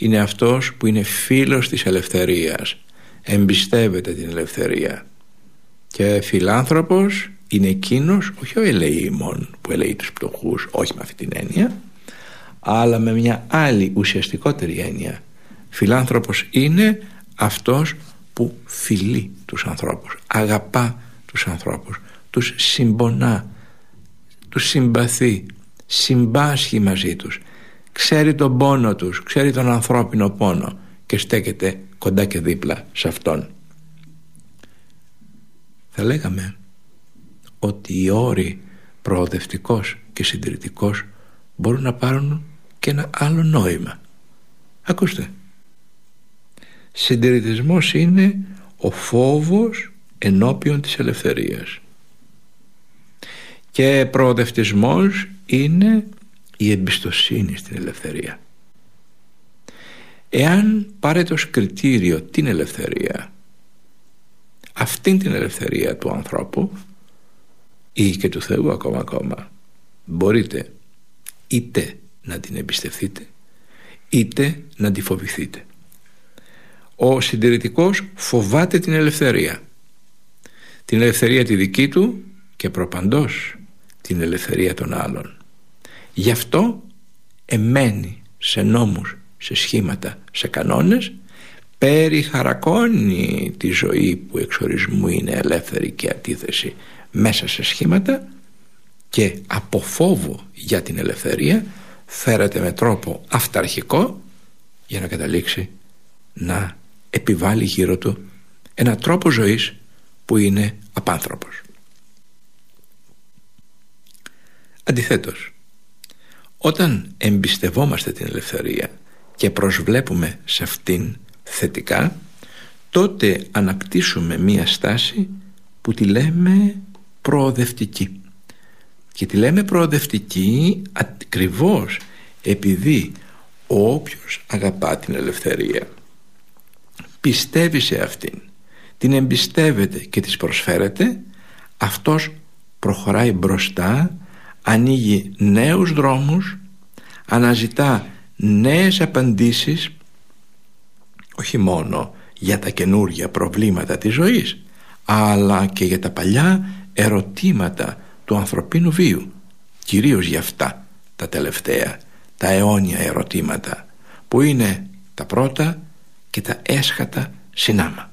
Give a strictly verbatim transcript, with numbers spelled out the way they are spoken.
είναι αυτός που είναι φίλος της ελευθερίας, εμπιστεύεται την ελευθερία. Και φιλάνθρωπος είναι εκείνος, όχι ο ελεήμων που ελεεί τους πτωχούς, όχι με αυτή την έννοια, αλλά με μια άλλη ουσιαστικότερη έννοια. Φιλάνθρωπος είναι αυτός που φιλεί τους ανθρώπους, αγαπά τους ανθρώπους, τους συμπονά, τους συμπαθεί, συμπάσχει μαζί τους, ξέρει τον πόνο τους, ξέρει τον ανθρώπινο πόνο και στέκεται κοντά και δίπλα σε αυτόν. Θα λέγαμε ότι οι όροι προοδευτικός και συντηρητικός μπορούν να πάρουν και ένα άλλο νόημα. Ακούστε. Συντηρητισμός είναι ο φόβος ενώπιον της ελευθερίας. Και προοδευτισμός είναι η εμπιστοσύνη στην ελευθερία. Εάν πάρετε ως κριτήριο την ελευθερία, αυτήν την ελευθερία του ανθρώπου ή και του Θεού ακόμα ακόμα, μπορείτε είτε να την εμπιστευτείτε είτε να τη φοβηθείτε. Ο συντηρητικός φοβάται την ελευθερία, την ελευθερία τη δική του και προπαντός την ελευθερία των άλλων. Γι' αυτό εμένει σε νόμους, σε σχήματα, σε κανόνες, περιχαρακώνει τη ζωή που εξορισμού είναι ελεύθερη και αντίθεση μέσα σε σχήματα και από φόβο για την ελευθερία φέρεται με τρόπο αυταρχικό για να καταλήξει να επιβάλλει γύρω του ένα τρόπο ζωής που είναι απάνθρωπος. Αντιθέτως, όταν εμπιστευόμαστε την ελευθερία και προσβλέπουμε σε αυτήν θετικά, τότε αναπτύσσουμε μία στάση που τη λέμε προοδευτική. Και τη λέμε προοδευτική ακριβώς επειδή όποιος αγαπά την ελευθερία, πιστεύει σε αυτήν, την εμπιστεύεται και της προσφέρεται, αυτός προχωράει μπροστά, ανοίγει νέους δρόμους, αναζητά νέες απαντήσεις, όχι μόνο για τα καινούργια προβλήματα της ζωής, αλλά και για τα παλιά ερωτήματα του ανθρωπίνου βίου, κυρίως για αυτά τα τελευταία, τα αιώνια ερωτήματα που είναι τα πρώτα και τα έσχατα συνάμα.